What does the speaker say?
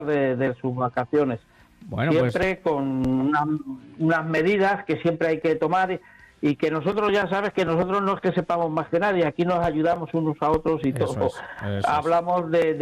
de sus vacaciones. Bueno, siempre con unas medidas que siempre hay que tomar y que nosotros, ya sabes que nosotros no es que sepamos más que nadie, aquí nos ayudamos unos a otros y todo. Eso es. Hablamos de